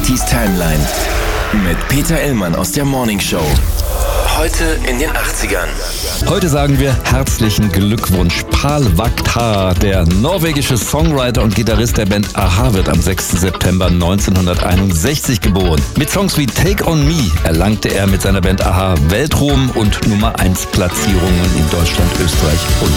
80s Timeline mit Peter Illmann aus der Morning Show. Heute in den 80ern. Heute sagen wir herzlichen Glückwunsch. Pål Vaktar, der norwegische Songwriter und Gitarrist der Band a-ha, wird am 6. September 1961 geboren. Mit Songs wie Take On Me erlangte er mit seiner Band a-ha Weltruhm und Nummer 1 Platzierungen in Deutschland, Österreich und